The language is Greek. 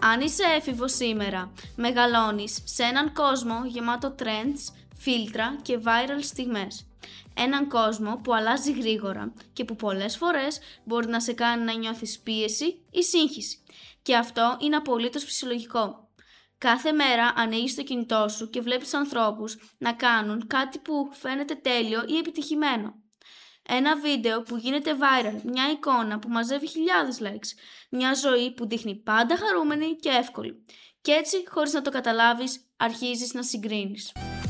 Αν είσαι έφηβος σήμερα, μεγαλώνεις σε έναν κόσμο γεμάτο trends, φίλτρα και viral στιγμές. Έναν κόσμο που αλλάζει γρήγορα και που πολλές φορές μπορεί να σε κάνει να νιώθεις πίεση ή σύγχυση. Και αυτό είναι απολύτως φυσιολογικό. Κάθε μέρα ανοίγεις το κινητό σου και βλέπεις ανθρώπους να κάνουν κάτι που φαίνεται τέλειο ή επιτυχημένο. Ένα βίντεο που γίνεται viral, μια εικόνα που μαζεύει χιλιάδες likes, μια ζωή που δείχνει πάντα χαρούμενη και εύκολη. Και έτσι, χωρίς να το καταλάβεις, αρχίζεις να συγκρίνεις.